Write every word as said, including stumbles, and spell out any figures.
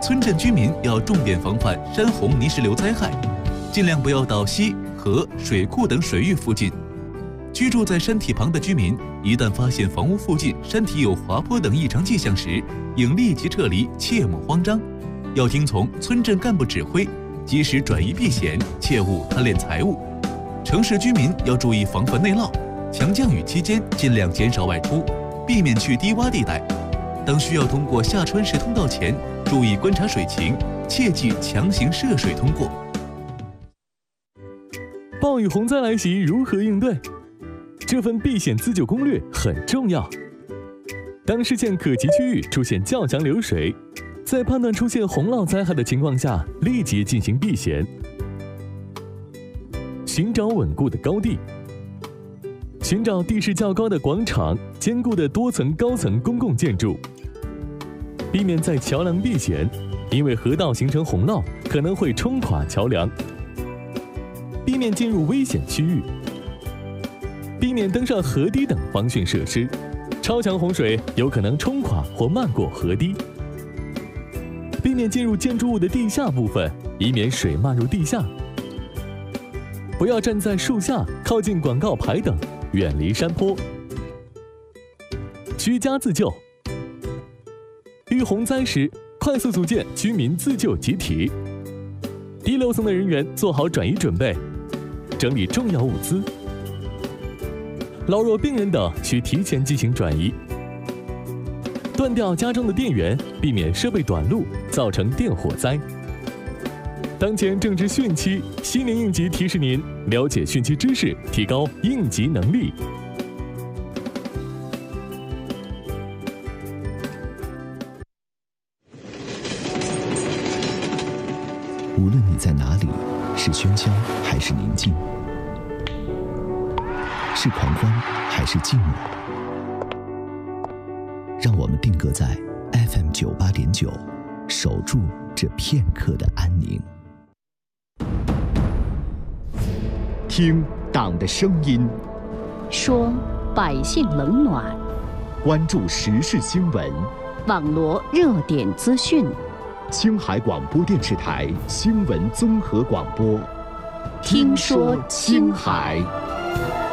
村镇居民要重点防范山洪泥石流灾害，尽量不要到溪、河、水库等水域附近。居住在山体旁的居民，一旦发现房屋附近山体有滑坡等异常迹象时，应立即撤离，切莫慌张。要听从村镇干部指挥，及时转移避险，切勿贪恋财物。城市居民要注意防范内涝，强降雨期间尽量减少外出，避免去低洼地带。当需要通过下穿石通道前，注意观察水情，切忌强行涉水通过。 暴雨洪灾来袭，如何应对？这份避险自救攻略很重要。当视线可及区域出现较强流水，在判断出现洪涝灾害的情况下，立即进行避险。寻找稳固的高地，寻找地势较高的广场、坚固的多层高层公共建筑，避免在桥梁避险，因为河道形成洪涝可能会冲垮桥梁。避免进入危险区域，避免登上河堤等防汛设施，超强洪水有可能冲垮或漫过河堤。避免进入建筑物的地下部分，以免水漫入地下。不要站在树下、靠近广告牌等，远离山坡。居家自救，遇洪灾时，快速组建居民自救集体。低楼层的人员做好转移准备，整理重要物资。老弱病人等需提前进行转移。断掉家中的电源，避免设备短路，造成电火灾。当前正值汛期，西年应急提示您了解汛期知识，提高应急能力。 无论你在哪里，是喧嚣还是宁静，是狂欢还是寂寞，让我们定格在 F M 九八点九，守住这片刻的安宁。 听党的声音， 说百姓冷暖， 关注时事新闻， 网罗热点资讯。 青海广播电视台新闻综合广播， 听说青海。